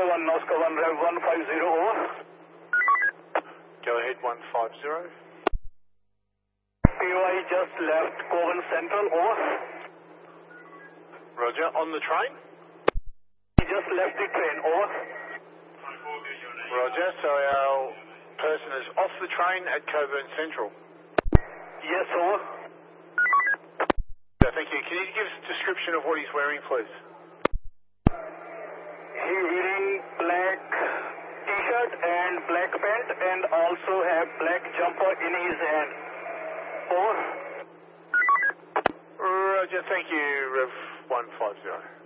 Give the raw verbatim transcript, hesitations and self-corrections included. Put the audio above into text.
Oscar one, Oscar one, Rev one five zero, over. Go ahead, one five zero. P Y just left Coven Central, over. Roger, on the train? He just left the train, over. Roger, so our person is off the train at Coburn Central. Yes, over. Yeah, thank you. Can you give us a description of what he's wearing, please? He wearing black t-shirt and black pant and also have black jumper in his hand. Over. Roger, thank you, Rev one five zero.